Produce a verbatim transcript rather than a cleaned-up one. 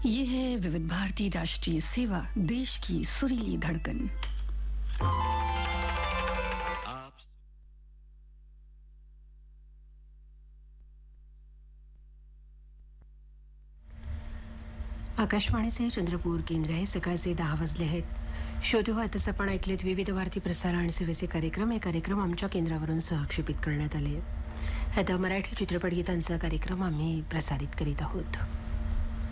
ये है विविध भारती राष्ट्रीय सेवा, देश की सुरीली धड़कन। आप आकाशवाणीचे चंद्रपूर केंद्र आहे. सकाळचे दहा वाजले आहेत. श्रोते हो, आताच आपण ऐकलेत विविध भारती प्रसारण सेवेचे कार्यक्रम. हे कार्यक्रम आमच्या केंद्रावरून सहक्षेपित करण्यात आले. आता मराठी चित्रपट गीतांचा कार्यक्रम आम्ही प्रसारित करीत आहोत.